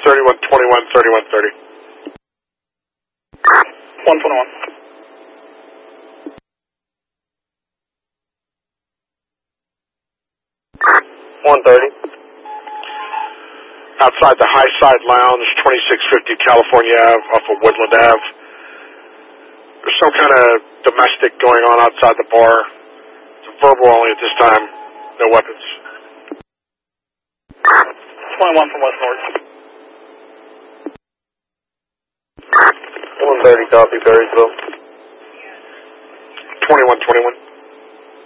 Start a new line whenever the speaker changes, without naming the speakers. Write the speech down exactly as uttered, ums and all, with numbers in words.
thirty-one twenty-one, thirty-one thirty.
one twenty-one. one thirty.
Outside the High Side Lounge, twenty-six fifty California Ave, off of Woodland Ave. There's some kind of domestic going on outside the bar. It's verbal only at this time. No weapons.
twenty-one from West North.
one thirty, copy, Perrysville.
twenty-one twenty-one.